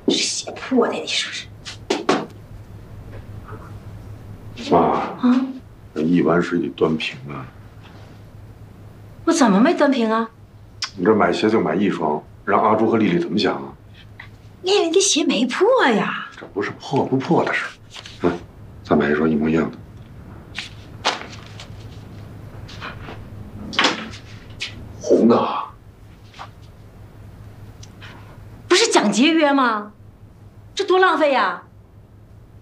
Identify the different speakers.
Speaker 1: 这鞋破的，你说是？
Speaker 2: 妈
Speaker 1: 啊，
Speaker 2: 那一完事得端平啊！
Speaker 1: 我怎么没端平啊？
Speaker 2: 你这买鞋就买一双，让阿朱和丽丽怎么想啊？
Speaker 1: 丽丽的鞋没破呀。
Speaker 2: 这不是破不破的事。再买一双一模一样的。红的。
Speaker 1: 不是讲节约吗？这多浪费呀！